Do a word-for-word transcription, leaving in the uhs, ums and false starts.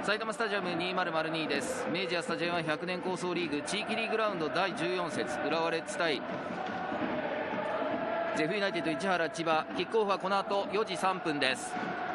埼玉スタジアムにせんにです。明治安田 ジェイワンひゃく 年構想リーグ地域リーグラウンドだいじゅうよん節、浦和レッズ対ジェフユナイテッド市原千葉、キックオフはこの後よじさんぷんです。